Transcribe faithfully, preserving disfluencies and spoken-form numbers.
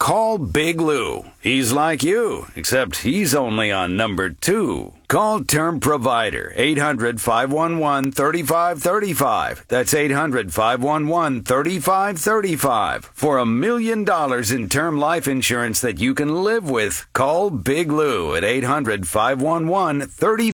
Call Big Lou. He's like you, except he's only on number two. Call Term Provider, eight hundred, five one one, three five three five. That's eight hundred, five one one, three five three five. For a million dollars in term life insurance that you can live with, call Big Lou at eight hundred, five one one, three